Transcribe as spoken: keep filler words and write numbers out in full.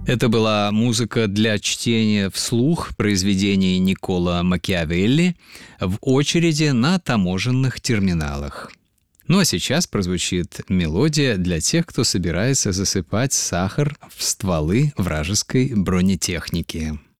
Это была музыка для чтения вслух произведений Никколо Макиавелли в очереди на таможенных терминалах. Ну а сейчас прозвучит мелодия для тех, кто собирается засыпать сахар в стволы вражеской бронетехники.